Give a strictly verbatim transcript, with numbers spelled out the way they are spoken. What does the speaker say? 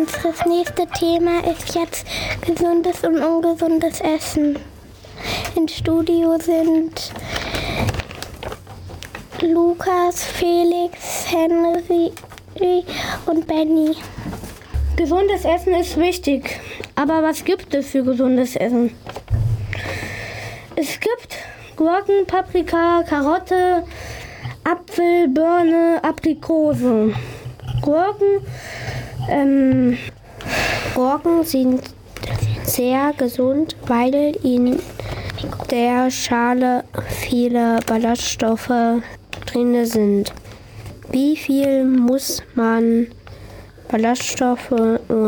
Unser nächstes Thema ist jetzt gesundes und ungesundes Essen. Im Studio sind Lukas, Felix, Henry und Benny. Gesundes Essen ist wichtig, aber was gibt es für gesundes Essen? Es gibt Gurken, Paprika, Karotte, Apfel, Birne, Aprikose. Gurken, ähm, Gurken sind sehr gesund, weil in der Schale viele Ballaststoffe drin sind. Wie viel muss man Ballaststoffe und